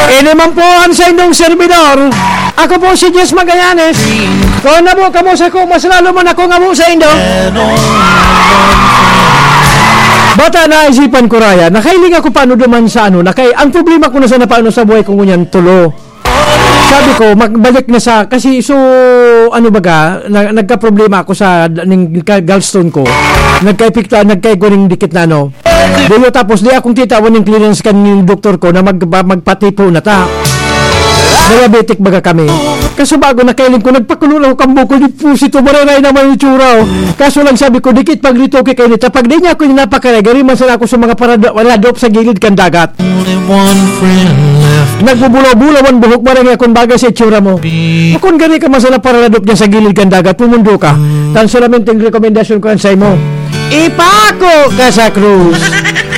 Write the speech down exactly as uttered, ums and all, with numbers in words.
Ini man po ang sa inyong servidor. Ako po si Jess Magallanes. Kung nabo ka mo sa ko, mas lalo man ako nga mo sa inyo. Bata na isipan ko raya, nakailing ako paano duman sa ano, nakay, ang problema ko na sa napaano sa buhay ko ngunyan tulo. Sabi ko, magbalik na sa, kasi so, ano baga, na, nagka-problema ako sa ning gallstone ko. Nagka-epikta, nagka-iguring dikit na ano. Dilo tapos, di akong titawan yung clearance kaning doktor ko na mag, magpatipo na ta. Diabetic baga kami. Kaso bago nakailing ko, nagpakulong ako kambo ko, di po si tumaray naman yung tsura. Kaso lang sabi ko, dikit pag rito kay kayo nita. Pag di niya ako yung napakaray, gari man sana ako sa mga paradop sa gilid kan dagat. Nagbubulaw-bulaw ang buhok mo rin akong bagay sa itsura mo. Kung gani ka masala paradop niya sa gilid kan dagat, pumundo ka. Tan solamente yung rekomendasyon ko ang say mo, ipako ka sa cruise.